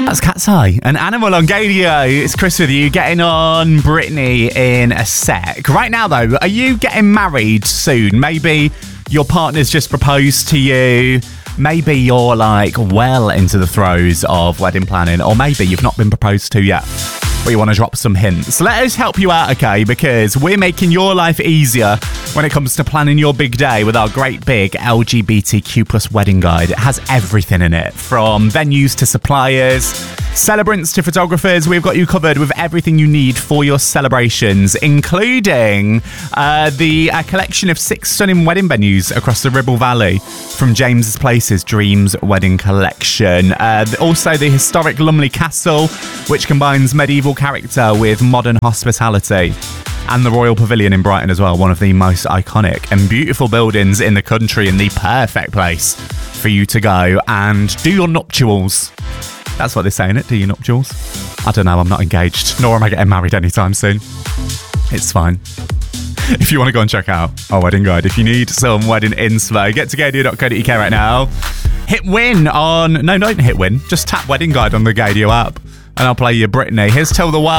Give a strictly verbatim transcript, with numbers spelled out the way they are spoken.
That's Cat's Eye, an Animal on Gadio. It's Chris with you, getting on Britney in a sec. Right now, though, are you getting married soon? Maybe your partner's just proposed to you. Maybe you're like well into the throes of wedding planning, or maybe you've not been proposed to yet, but you want to drop some hints. Let us help you out, okay? Because we're making your life easier when it comes to planning your big day with our great big L G B T Q plus wedding guide. It has everything in it, from venues to suppliers, celebrants to photographers. We've got you covered with everything you need for your celebrations, including uh, the uh, collection of six stunning wedding venues across the Ribble Valley from James's Place's Dreams Wedding Collection. Uh, also the historic Lumley Castle, which combines medieval character with modern hospitality. And the Royal Pavilion in Brighton as well, one of the most iconic and beautiful buildings in the country, and the perfect place for you to go and do your nuptials. That's what they're saying, it, do your nuptials? I don't know, I'm not engaged, nor am I getting married anytime soon. It's fine. If you want to go and check out our wedding guide, if you need some wedding inspo, get to gadio dot co dot uk right now. Hit win on, no, don't hit win, just tap wedding guide on the Gadio app, and I'll play you Britney. Here's Tell the World.